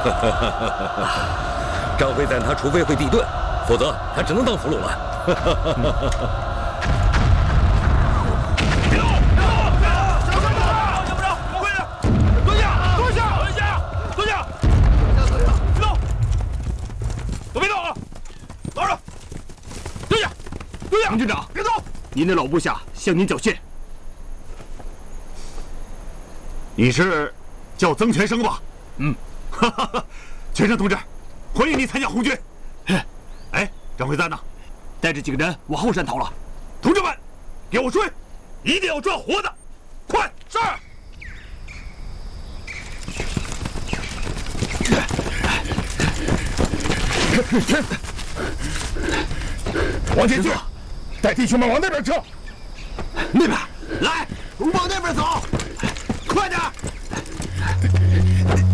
张辉瓒他除非会地遁，否则他只能当俘虏了。 唐军长，别走！您的老部下向您缴械。 你是叫曾全生吧？ 嗯， 全生同志，欢迎你参加红军。哎，张辉瓒呢？ 带着几个人往后山逃了。 同志们，给我追！一定要抓活的！快！是。 往前去，带弟兄们往那边撤。 那边， 来，往那边走，快点！